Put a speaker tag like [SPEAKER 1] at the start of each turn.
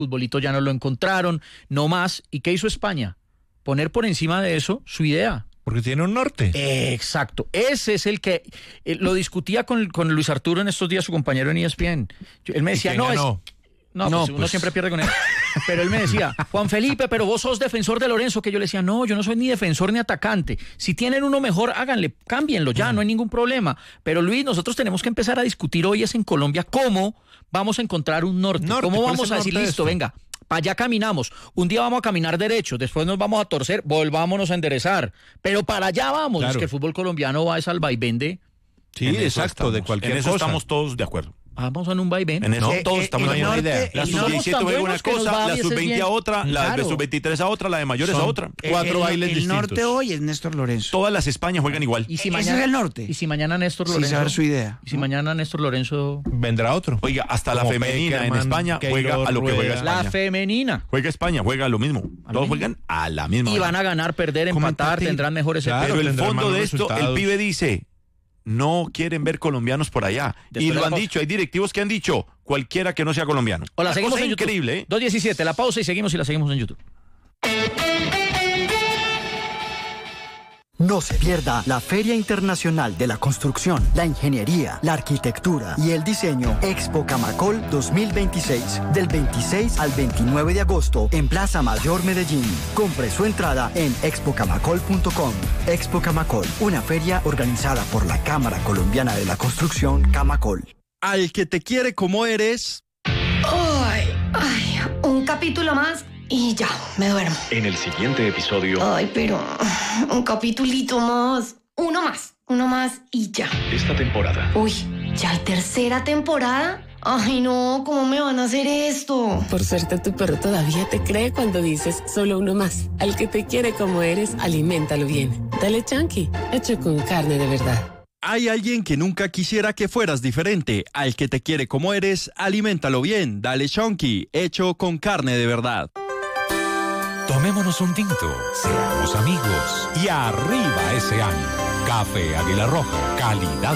[SPEAKER 1] futbolito ya no lo encontraron, no más. ¿Y qué hizo España? Poner por encima de eso su idea.
[SPEAKER 2] Porque tiene un norte.
[SPEAKER 1] Exacto. Ese es el que lo discutía con Luis Arturo en estos días, su compañero en ESPN. Él me decía, uno siempre pierde con él. Pero él me decía, Juan Felipe, pero vos sos defensor de Lorenzo, que yo le decía, no, yo no soy ni defensor ni atacante. Si tienen uno mejor, háganle, cámbienlo ya, no hay ningún problema. Pero Luis, nosotros tenemos que empezar a discutir hoy es en Colombia cómo vamos a encontrar un norte. ¿Cómo vamos a decir, listo, venga, para allá caminamos, un día vamos a caminar derecho, después nos vamos a torcer, volvámonos a enderezar, pero para allá vamos, claro. Es que el fútbol colombiano va al vaivén de...
[SPEAKER 2] Sí, exacto, de cualquier cosa.
[SPEAKER 3] En eso estamos todos de acuerdo.
[SPEAKER 1] Vamos en un vaivén.
[SPEAKER 3] En eso todos estamos en una idea. La sub-17 juega una cosa, la sub-20 a otra, la de sub-23 a otra, la de mayores a otra.
[SPEAKER 4] 4
[SPEAKER 3] bailes
[SPEAKER 4] distintos. El norte hoy es Néstor Lorenzo.
[SPEAKER 3] Todas las Españas juegan igual.
[SPEAKER 1] ¿Y si
[SPEAKER 4] ese
[SPEAKER 1] mañana,
[SPEAKER 4] es el norte?
[SPEAKER 1] ¿Y si mañana Néstor Lorenzo?
[SPEAKER 4] Sin saber su idea.
[SPEAKER 1] ¿Y si mañana Néstor Lorenzo?
[SPEAKER 2] Vendrá otro.
[SPEAKER 3] Oiga, hasta
[SPEAKER 2] como
[SPEAKER 3] la femenina
[SPEAKER 2] Peckerman,
[SPEAKER 3] en España juega a lo que juega España.
[SPEAKER 1] La femenina.
[SPEAKER 3] Juega España, juega lo mismo. Todos juegan a la misma.
[SPEAKER 1] Y van a ganar, perder, empatar, tendrán mejores
[SPEAKER 3] efectos. Pero el fondo de esto, el pibe dice... No quieren ver colombianos por allá. Y lo han dicho, hay directivos que han dicho, cualquiera que no sea colombiano.
[SPEAKER 1] Hola, seguimos en YouTube.
[SPEAKER 3] Increíble, ¿eh?
[SPEAKER 1] 2:17, la pausa y seguimos la seguimos en YouTube.
[SPEAKER 5] No se pierda la Feria Internacional de la Construcción, la Ingeniería, la Arquitectura y el Diseño Expo Camacol 2026, del 26 al 29 de agosto en Plaza Mayor Medellín. Compre su entrada en expocamacol.com. Expo Camacol, una feria organizada por la Cámara Colombiana de la Construcción, Camacol.
[SPEAKER 6] Al que te quiere como eres.
[SPEAKER 7] Ay, un capítulo más y ya, me duermo.
[SPEAKER 8] En el siguiente episodio...
[SPEAKER 7] Ay, pero un capitulito más. Uno más y ya.
[SPEAKER 8] Esta temporada.
[SPEAKER 7] Uy, ¿ya hay tercera temporada? Ay, no, ¿cómo me van a hacer esto?
[SPEAKER 9] Por suerte, tu perro todavía te cree cuando dices solo uno más. Al que te quiere como eres, aliméntalo bien. Dale Chunky, hecho con carne de verdad.
[SPEAKER 6] Hay alguien que nunca quisiera que fueras diferente. Al que te quiere como eres, aliméntalo bien. Dale Chunky, hecho con carne de verdad.
[SPEAKER 10] Tomémonos un tinto, seamos amigos y arriba ese ánimo. Café Águila Roja, calidad.